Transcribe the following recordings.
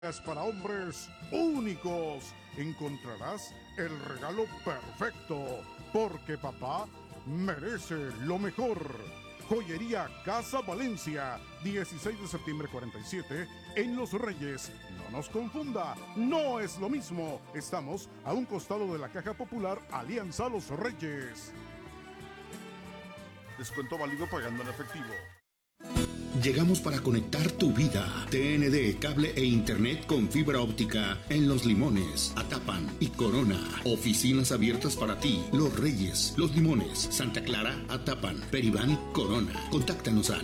Para hombres únicos encontrarás el regalo perfecto, porque papá merece lo mejor. Joyería Casa Valencia, 16 de septiembre 47, en Los Reyes. No nos confunda, no es lo mismo. Estamos a un costado de la Caja Popular Alianza Los Reyes. Descuento válido pagando en efectivo. Llegamos para conectar tu vida. TND, cable e internet con fibra óptica en Los Limones, Atapan y Corona. Oficinas abiertas para ti. Los Reyes, Los Limones, Santa Clara, Atapan, Peribán, Corona. Contáctanos al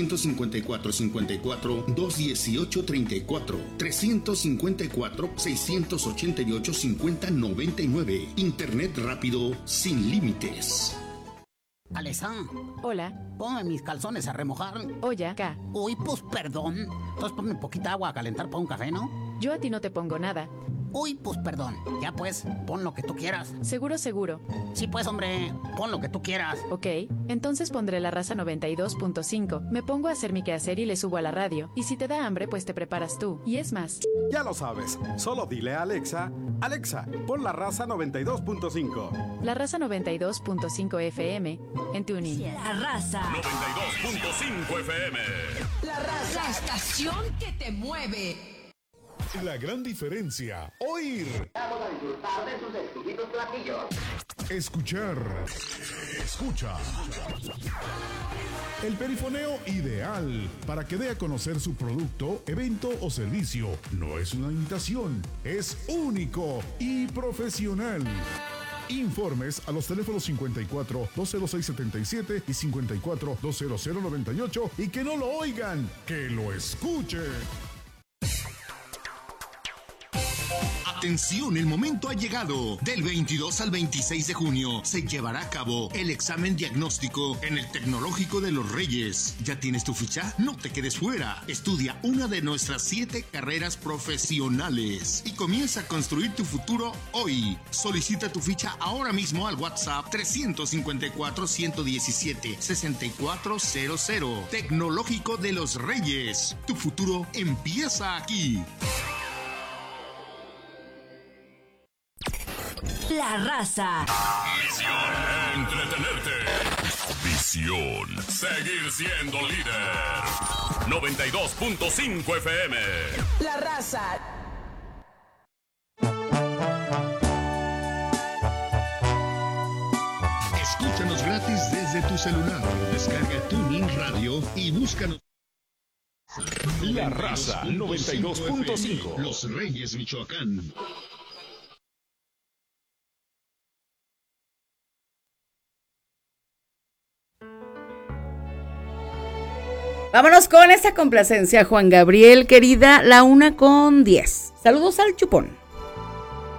354-54-218-34, 354-688-5099. Internet rápido sin límites. Alessá. Hola. Ponme mis calzones a remojar. Oye, acá. Uy, pues perdón. Entonces ponme poquita agua a calentar para un café, ¿no? Yo a ti no te pongo nada. Uy, pues perdón. Ya pues, pon lo que tú quieras. Seguro. Sí pues, hombre, pon lo que tú quieras. Ok, entonces pondré La Raza 92.5. Me pongo a hacer mi quehacer y le subo a la radio. Y si te da hambre, pues te preparas tú. Y es más. Ya lo sabes, solo dile a Alexa, Alexa, pon La Raza 92.5. La Raza 92.5 FM, en TuneIn. La Raza 92.5 FM. La Raza, la estación que te mueve. La gran diferencia, oír. Vamos a disfrutar de sus exquisitos platillos. Escuchar. Escucha. El perifoneo ideal para que dé a conocer su producto, evento o servicio. No es una imitación, es único y profesional. Informes a los teléfonos 54-206-77 y 54-200-98 y que no lo oigan, que lo escuchen. Atención, el momento ha llegado. Del 22 al 26 de junio se llevará a cabo el examen diagnóstico en el Tecnológico de Los Reyes. ¿Ya tienes tu ficha? No te quedes fuera. Estudia una de nuestras 7 carreras profesionales y comienza a construir tu futuro hoy. Solicita tu ficha ahora mismo al WhatsApp 354-117-6400. Tecnológico de Los Reyes. Tu futuro empieza aquí. La Raza. Misión: entretenerte. Visión: seguir siendo líder. 92.5 FM. La Raza. Escúchanos gratis desde tu celular. Descarga TuneIn Radio y búscanos. La Raza 92.5. Los Reyes, Michoacán. Vámonos con esta complacencia, Juan Gabriel, querida, la 1:10. Saludos al chupón.